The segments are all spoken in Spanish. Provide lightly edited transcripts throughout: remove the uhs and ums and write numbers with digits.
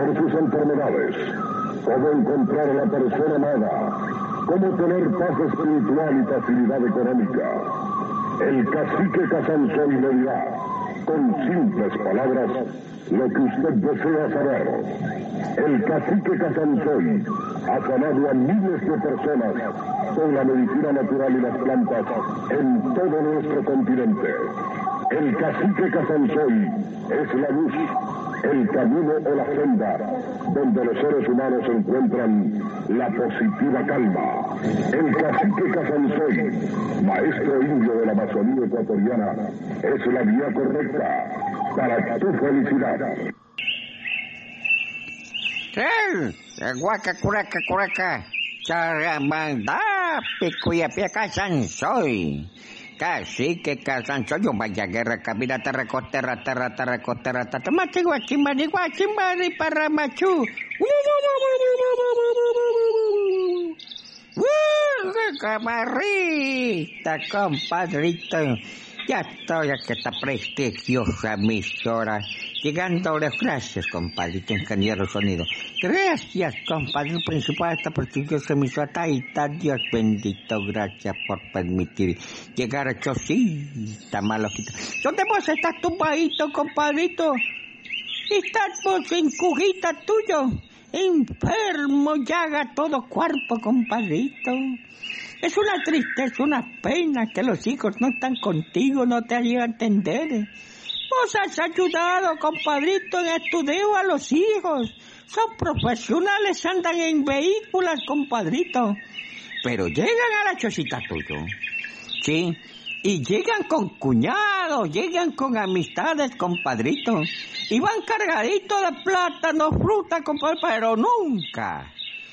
sobre sus enfermedades, cómo encontrar a la persona amada, cómo tener paz espiritual y facilidad económica. El cacique Casansoy le dirá, con simples palabras, lo que usted desea saber. El cacique Casansoy ha sanado a miles de personas con la medicina natural y las plantas en todo nuestro continente. El cacique Casansoy es la luz, el camino o la senda donde los seres humanos encuentran la positiva calma. El cacique Casansoy, maestro indio de la Amazonía ecuatoriana, es la vía correcta para tu felicidad. Guaca, curaca, charamanda, picuya, Casansoy. Cacique Casansoy, yo vaya guerra, cabina, terra, matigua, chimbari, paramachu. Camarita, compadrito. Ya estoy aquí, esta prestigiosa emisora. Llegando las gracias, compadrito, ingeniero sonido. Gracias, compadre principal, esta prestigiosa emisora. Taita, Dios bendito, gracias por permitir llegar a Chosita, malojita. ¿Dónde vos estás tumbadito, compadrito? Estás vos en cujita tuyo, enfermo, llaga todo cuerpo, compadrito. Es una tristeza, una pena que los hijos no están contigo, no te ayudan a entender. Vos has ayudado, compadrito, en estudio a los hijos. Son profesionales, andan en vehículos, compadrito. Pero llegan a la chocita tuyo, ¿sí? Y llegan con cuñados, llegan con amistades, compadrito. Y van cargaditos de plátano, fruta, compadre, pero nunca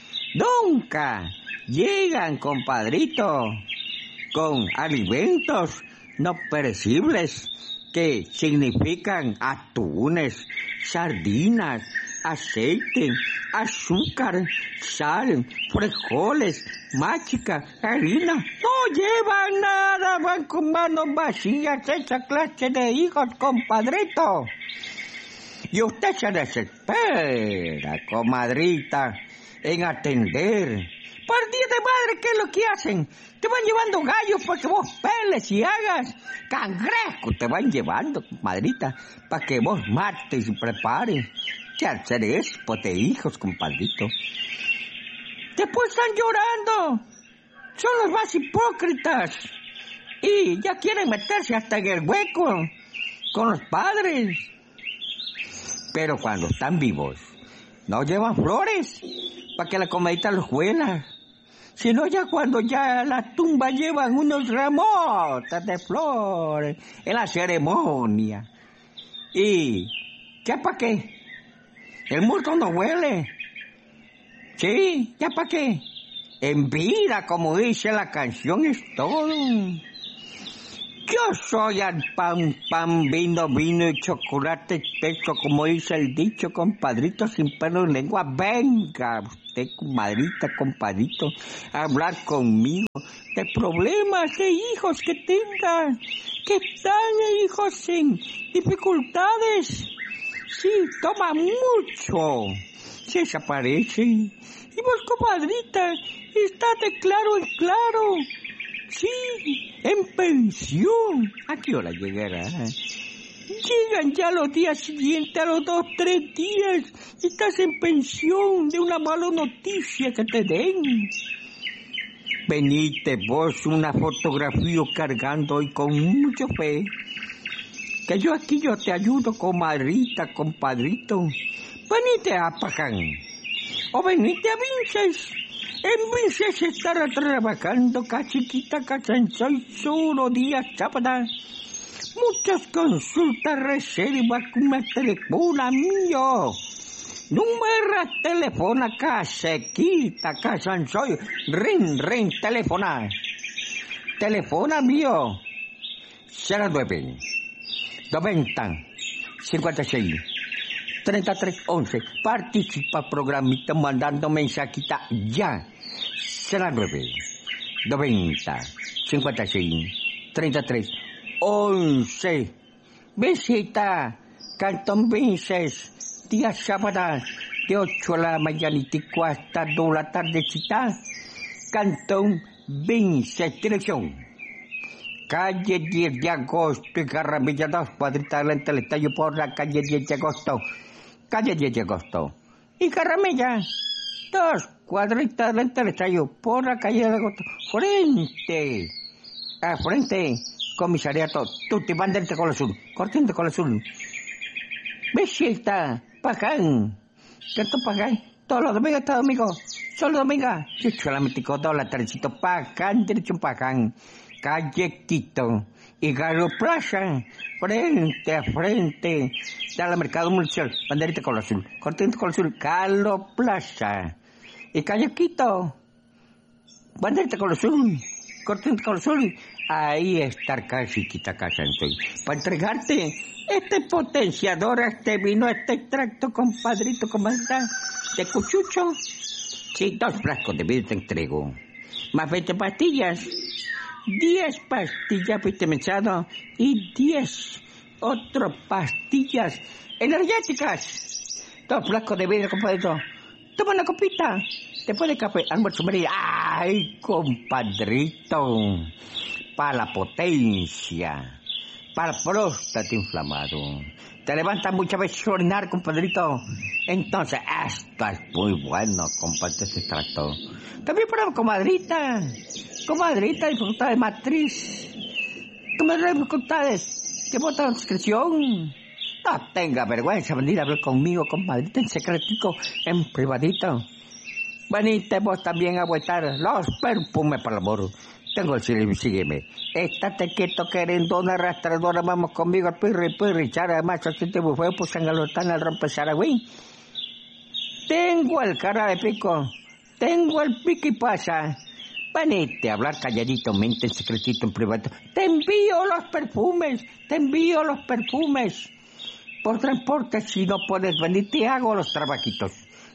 llegan, compadrito, con alimentos no perecibles que significan atunes, sardinas, aceite, azúcar, sal, frijoles, machica, harina. No llevan nada, van con manos vacías esa clase de hijos, compadrito. Y usted se desespera, comadrita, en atender. Por Dios de madre, ¿qué es lo que hacen? Te van llevando gallos para que vos peles y hagas. Cangrejo te van llevando, comadrita, para que vos mates y prepares. ¿Qué hacer es? Pues de hijos, compadrito. Después están llorando. Son los más hipócritas. Y ya quieren meterse hasta en el hueco con los padres. Pero cuando están vivos, no llevan flores para que la comadita los huela. Sino ya cuando ya la tumba llevan unos ramotas de flores en la ceremonia. ¿Y ya para qué? El muerto no huele. Sí, ¿ya para qué? En vida, como dice la canción, es todo. Yo soy al pan, vino y chocolate espeso, como dice el dicho, compadrito, sin pelo en lengua. Venga usted, comadrita, compadrito, a hablar conmigo de problemas de hijos que tengan, que están hijos en dificultades. Sí, toma mucho, se desaparecen. Y vos, comadrita, estate claro en claro. Sí, en pensión. ¿A qué hora llegará? Llegan ya los días siguientes, a los 2, 3 días. Estás en pensión de una mala noticia que te den. Venite vos una fotografía cargando hoy con mucho fe. Que yo aquí te ayudo, comadrita, compadrito. Venite a Paján. O venite a Vinces. En Vinces estará trabajando caciquita Casansoy solo días sábados. Muchas consultas, reservas, una teléfono mío. Número teléfono caciquita Casansoy. Ring, teléfono. Teléfono mío. 09 90 56 3311. Participa programita mandando mensajita ya. 09 90 56 33 11. Visita Cantón Vinces, día sábado, de 8 a la mañanitico hasta 2 de la tardecita, Cantón Vince, dirección. Calle 10 de agosto y Garramilla 2, cuadrita delante del estadio por la calle 10 de agosto. Calle 10 de agosto. Y Garramilla 2, cuadrita delante del estadio por la calle de agosto. Frente. A frente. Comisariato. Tutti, banderita con azul. Cortente con azul. Besita. Paján. ¿Cierto, Paján? Todos los domingos, todo domingo. Solo domingo. Yo solamente con toda la tardecita. Paján, derecho Paján. Calle Quito y Galo Plaza, frente a frente, da la Mercado Municipal, banderita con azul, cortente con azul, Galo Plaza, y Calle Quito, banderita con azul, cortente con azul, ahí está casi quita casa estoy, para entregarte este potenciador, este vino, este extracto, compadrito, comadre, de cuchucho, sí, 2 frascos de vino te entrego, más 20 pastillas, 10 pastillas vitaminizadas y 10 otras pastillas energéticas. 2 frascos de vidrio, compadrito. Toma una copita. Después de café, almuerzo, media. ¡Ay, compadrito! Para la potencia. Para el próstata inflamado. Te levanta muchas veces a orinar, compadrito. Entonces, esto es muy bueno, compadre, este extracto. También para comadrita, dificultad de matriz. Comadre, dificultades que botan discreción. No tenga vergüenza venir a hablar conmigo, comadrita, en secretico, en privadito. Venite vos también a botar los perfumes para el amor. Tengo el cielo, sígueme. Estate quieto, querendona, arrastradora, vamos conmigo, pirri, chara, macho, siete bufeo, pues sangalotana, el rompe saragüey. Tengo el cara de pico, tengo el pico y pasa. Venite a hablar calladito, mente en secretito, en privado. Te envío los perfumes. Por transporte, si no puedes venir, te hago los trabajitos.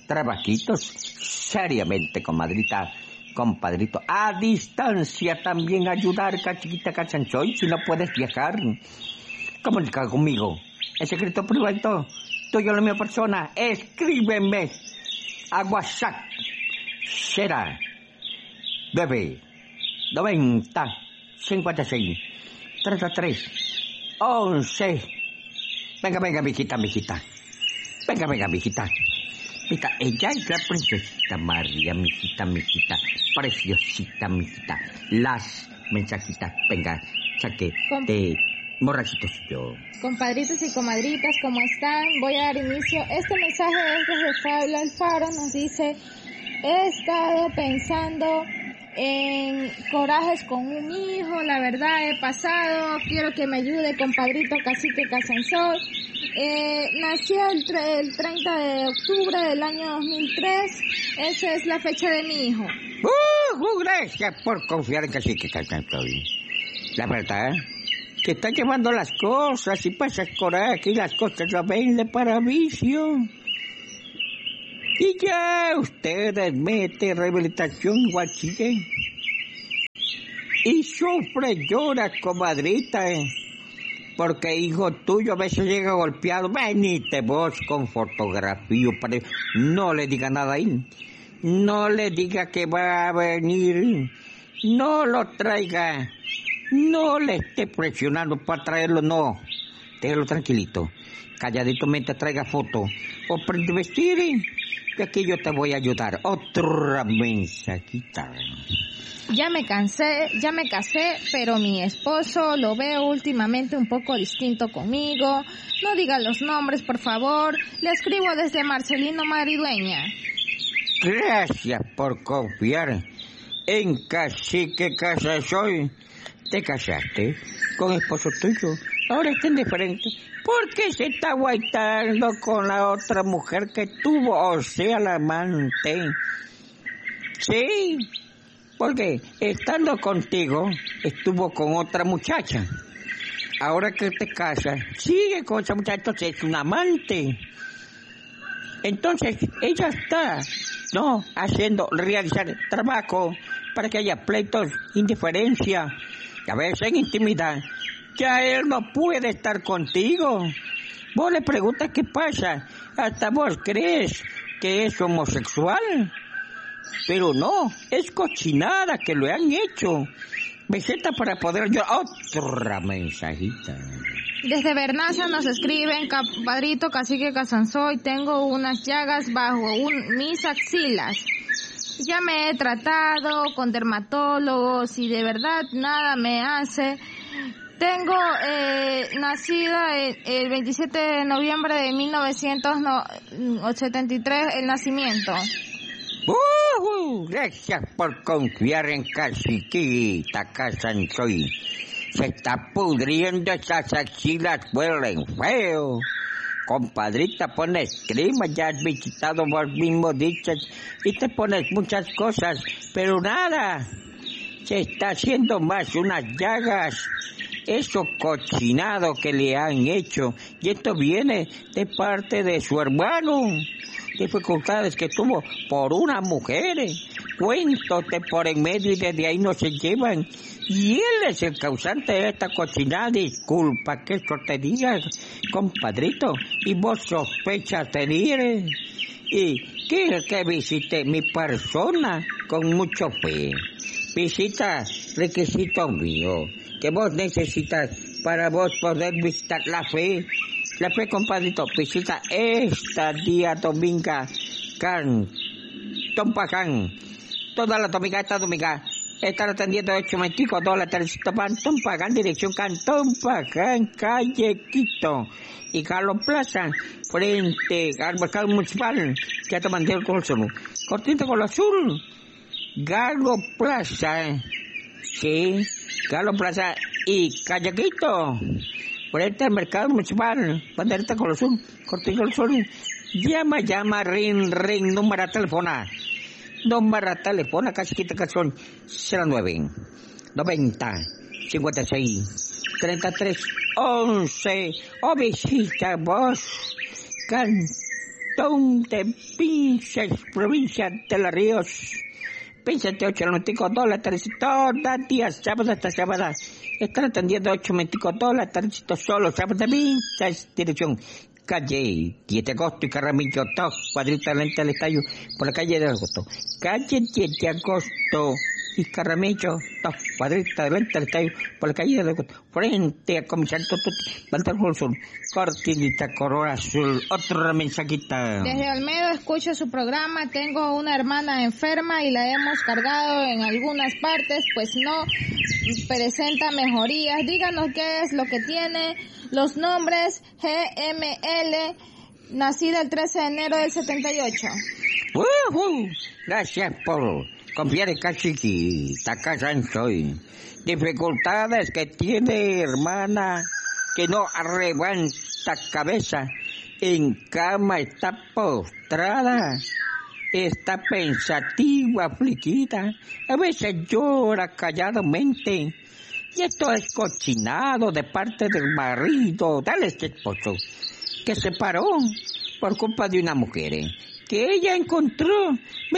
Seriamente, comadrita, compadrito. A distancia también ayudar, cachiquita, cachanchoy, si no puedes viajar. Comunica conmigo. En secreto privado, tuyo la misma persona. Escríbeme a WhatsApp. Será 9 90 56 33 11. Venga, mijita. Venga, mijita. Mira, ella es la princesita María, mijita, preciosita, mijita. Las mensajitas, venga, saque de morrajitos yo. Compadritos y comadritas, ¿cómo están? Voy a dar inicio. Este mensaje es desde Fabio Alfaro, nos dice: he estado pensando en corajes con un hijo, la verdad he pasado, quiero que me ayude, compadrito Cacique Casanzol. Nació el 30 de octubre del año 2003, esa es la fecha de mi hijo. Gracias por confiar en Cacique Casanzol. La verdad, que está llevando las cosas y pasa coraje y las cosas lo ven de para vicio. Y ya ustedes meten rehabilitación guachille. Y sufre, llora, comadrita, porque hijo tuyo a veces llega golpeado. Venite vos con fotografía, no le diga nada ahí. No le diga que va a venir. No lo traiga. No le esté presionando para traerlo, no. Déjalo tranquilito. Calladito mente traiga foto. O prende vestir. Que aquí yo te voy a ayudar. Otra mensajita. Ya me casé, pero mi esposo lo veo últimamente un poco distinto conmigo. No diga los nombres, por favor. Le escribo desde Marcelino Maridueña. Gracias por confiar en Cacique Casanzol. Te casaste con esposo tuyo. Ahora está indiferente. ¿Por qué se está aguantando con la otra mujer que tuvo, o sea, la amante? Sí, porque estando contigo, estuvo con otra muchacha. Ahora que te casas, sigue con esa muchacha, entonces es una amante. Entonces, ella está, realizar trabajo para que haya pleitos, indiferencia, y a veces en intimidad. Ya él no puede estar contigo. Vos le preguntas qué pasa. Hasta vos crees que es homosexual. Pero no, es cochinada que lo han hecho. Beseta para poder ayudar. Otra mensajita. Desde Bernaza nos escriben, compadrito Cacique Casanzoy, tengo unas llagas bajo mis axilas. Ya me he tratado con dermatólogos y de verdad nada me hace. Tengo nacida el 27 de noviembre de 1973, el nacimiento. Gracias por confiar en Caciquita Casanzoy. Se está pudriendo, esas axilas huelen feo. Compadrita, pones crema, ya has visitado vos mismo dichas y te pones muchas cosas, pero nada. Se está haciendo más unas llagas. Eso cochinado que le han hecho. Y esto viene de parte de su hermano. Dificultades que tuvo por una mujer. Cuentos de por en medio y desde ahí no se llevan. Y él es el causante de esta cochinada. Disculpa que eso te diga, compadrito. Y vos sospechas tener. Y que visite mi persona con mucho fe. Visita requisito mío. Que vos necesitas para vos poder visitar la fe. La fe, compadrito, visita esta día dominga Cantón Pacán. Toda la dominga, esta dominga, están atendiendo $8.25, Teresito Cantón Pacán, dirección Cantón Pacán, calle Quito. Y Carlos Plaza, frente al mercado municipal, que te mandé el color azul. Cortito con lo azul. Galo Plaza, sí, Galo Plaza y calle Quito. Frente al mercado municipal, banderita con los azul, cortito con azul. Llama, ring, número de teléfono, Caciquita Casanzoy, 09 90 56 33 11. O visita vos, Cantón de Pinzas, provincia de Los Ríos. Pínsate $8.95, todas días, sábado hasta sábado. Están atendiendo $8.95, Teresito solo, sábado de Pinzas, dirección calle 10 de agosto y Carramillo, top, cuadrita lenta del estadio, por la calle de agosto. Calle 10 de agosto y Carramillo, top, cuadrita lenta del estadio, por la calle de agosto. Frente a Comisario Bantal Sur, cortinita Corona Azul. Otra mensajita. Desde Olmedo escucho su programa, tengo una hermana enferma y la hemos cargado en algunas partes, pues no presenta mejorías. Díganos qué es lo que tiene. Los nombres: GML, nacida el 13 de enero del 78. Gracias por confiar en Caciquita Casanzoy. Dificultades que tiene hermana, que no levanta cabeza, en cama está postrada, está pensativa, afligida, a veces llora calladamente. Y esto es cochinado de parte del marido, del esposo, que se separó por culpa de una mujer, que ella encontró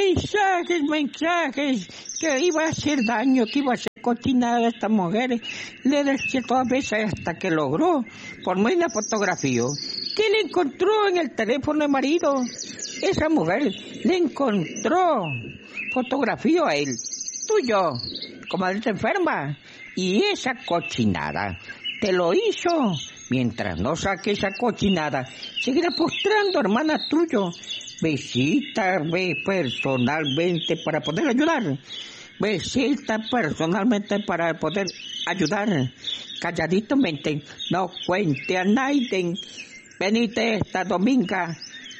mensajes, que iba a hacer daño, que iba a hacer cochinada a esta mujer. Le decía todas veces hasta que logró, por medio de una fotografía, que le encontró en el teléfono del marido. Esa mujer le encontró fotografía a él, tuyo, comadre enferma. Y esa cochinada te lo hizo. Mientras no saque esa cochinada, seguirá postrando, hermana tuyo. Visita personalmente para poder ayudar. Visita personalmente para poder ayudar. Calladitamente, no cuente a nadie. Venite esta dominga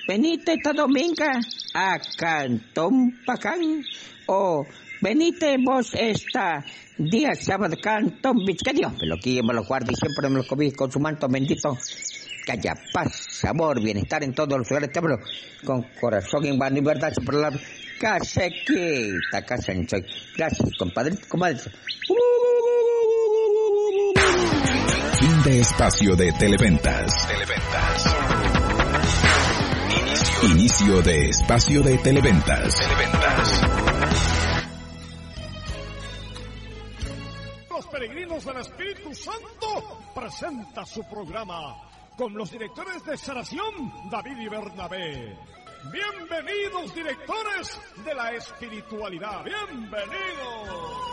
a Cantón Pacán, o venite vos esta día sábado Cantón, que Dios me lo guíe, me lo guarde y siempre me lo cobije con su manto bendito, que haya paz, amor, bienestar en todos los lugares, con corazón en vano y verdad, por la Caciquita Casanzoy. Gracias, compadre, comadre. Fin de espacio de Televentas. Inicio de espacio de Televentas. Los peregrinos del Espíritu Santo presenta su programa con los directores de Sanación, David y Bernabé. Bienvenidos, directores de la espiritualidad. Bienvenidos.